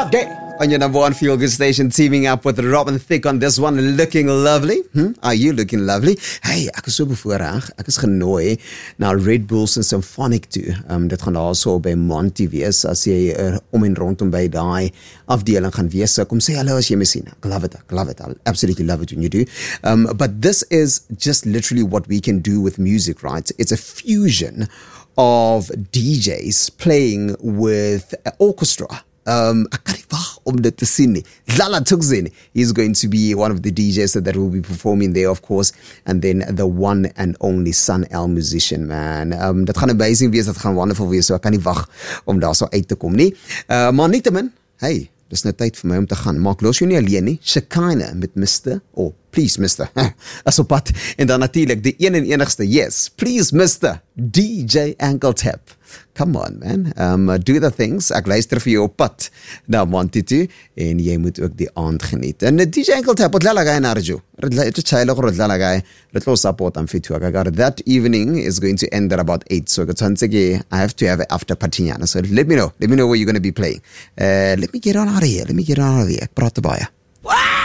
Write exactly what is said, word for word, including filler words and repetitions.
Day on your number one feel good station, teaming up with Robin Thicke on this one, looking lovely. Hmm? Are you looking lovely? Hey, ek is so bevoorreg. Ek is genooi na Red Bulls en Symphonic toe. Um, dit gaan daar so by Monty wees as jy er om en rondom by daai afdeling gaan wees. So kom sê hallo as jy my sien. Ek love it. Ek love it. I absolutely love it when you do. Um, but this is just literally what we can do with music, right? It's a fusion of D Js playing with an orchestra. Um, ek kan nie wag om dit te sien nie. Lala Tukzin is going to be one of the D Js that, that will be performing there, of course. And then the one and only Sun L musician, man. Um, dat gaan amazing wees, dat gaan wonderful wees. So ek kan nie wag om daar so uit te kom nie. Uh, maar nietemin, hey, dis nou tyd vir my om te gaan. Maar ek los jou nie alleen nie. Shekinah met mister Oh, please mister As op pad. En dan natuurlijk die een en enigste, yes, please mister D J Ankle Tap. Come on, man. Um, do the things. Ek luister vir jou op pad na Monty toe. En jy moet ook die aand geniet. En D J Ankle Tap, wat lalagay na radyo? Ito chayla ko lalagay. Ito support ang fitu. That evening is going to end at about eight. So I have to have it after Patiñana. So let me know. Let me know where you're going to be playing. Uh, let me get on out of here. Let me get on out of here. Ek praat te baie.